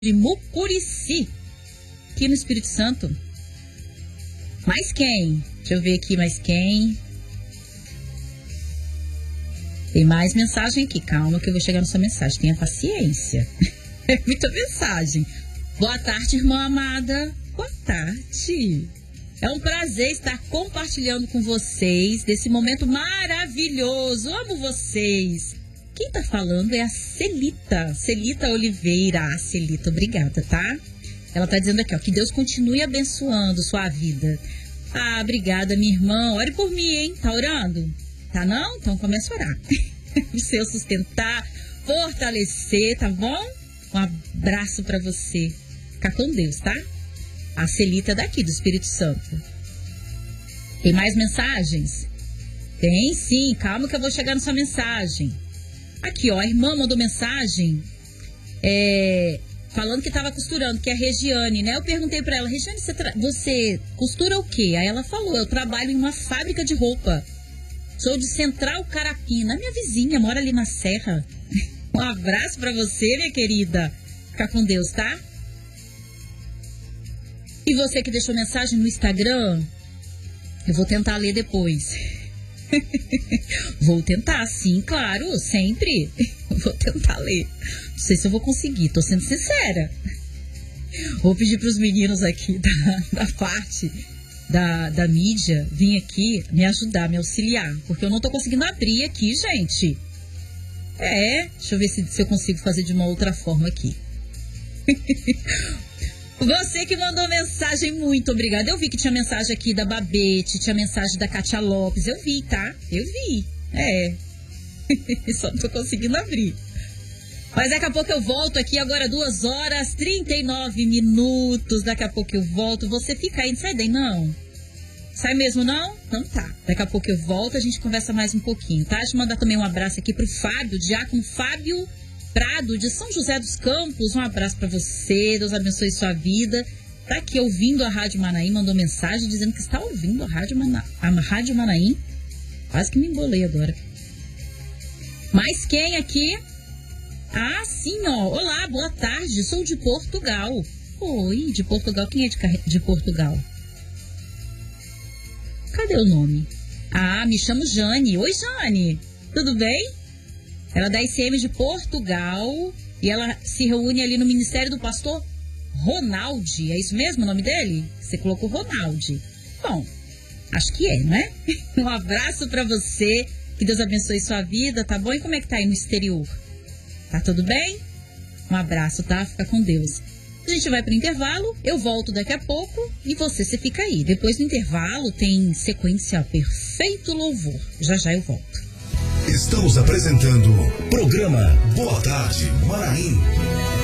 de Mucurici, aqui no Espírito Santo. Mais quem? Deixa eu ver aqui mais quem. Tem mais mensagem aqui. Calma que eu vou chegar na sua mensagem. Tenha paciência. É muita mensagem. Boa tarde, irmã amada. Boa tarde. É um prazer estar compartilhando com vocês desse momento maravilhoso. Amo vocês. Quem tá falando é a Celita. Celita Oliveira. Ah, Celita, obrigada, tá? Ela tá dizendo aqui, ó, que Deus continue abençoando sua vida. Ah, obrigada, minha irmã. Ore por mim, hein? Tá orando? Tá não? Então começa a orar. O seu sustentar, fortalecer, tá bom? Um abraço pra você. Fica com Deus, tá? A Celita daqui, do Espírito Santo. Tem mais mensagens? Tem sim, calma que eu vou chegar na sua mensagem. Aqui, ó, a irmã mandou mensagem falando que estava costurando, que é a Regiane, né? Eu perguntei pra ela, Regiane, você costura o quê? Aí ela falou, eu trabalho em uma fábrica de roupa. Sou de Central Carapina, minha vizinha, mora ali na Serra. Um abraço pra você, minha querida. Fica com Deus, tá? E você que deixou mensagem no Instagram, eu vou tentar ler depois. Vou tentar, sim, claro, sempre. Vou tentar ler. Não sei se eu vou conseguir, tô sendo sincera. Vou pedir pros meninos aqui da parte da mídia vir aqui me ajudar, me auxiliar, porque eu não tô conseguindo abrir aqui, gente. Deixa eu ver se eu consigo fazer de uma outra forma aqui. Você que mandou mensagem, muito obrigada. Eu vi que tinha mensagem aqui da Babete, tinha mensagem da Kátia Lopes. Eu vi, tá? Eu vi. Só não tô conseguindo abrir. Mas daqui a pouco eu volto aqui, agora 2h39. Daqui a pouco eu volto. Você fica aí, não sai daí não? Sai mesmo não? Então tá. Daqui a pouco eu volto, a gente conversa mais um pouquinho, tá? Deixa eu mandar também um abraço aqui pro Fábio, diácono Fábio Prado, de São José dos Campos. Um abraço pra você, Deus abençoe sua vida. Tá aqui ouvindo a Rádio Manaim, mandou mensagem dizendo que está ouvindo a Rádio Manaim. Quase que me embolei agora. Mais quem aqui? Ah, sim, ó. Olá, boa tarde, sou de Portugal. Oi, de Portugal, quem é de Portugal? Cadê o nome? Ah, me chamo Jane. Oi, Jane, tudo bem? Ela é da ICM de Portugal e ela se reúne ali no Ministério do Pastor Ronaldi. É isso mesmo o nome dele? Você colocou Ronaldi. Bom, acho que é, não é? Um abraço pra você, que Deus abençoe sua vida, tá bom? E como é que tá aí no exterior? Tá tudo bem? Um abraço, tá? Fica com Deus. A gente vai pro intervalo, eu volto daqui a pouco e você fica aí. Depois do intervalo tem sequência Perfeito Louvor. Já já eu volto. Estamos apresentando programa Boa Tarde Manaim.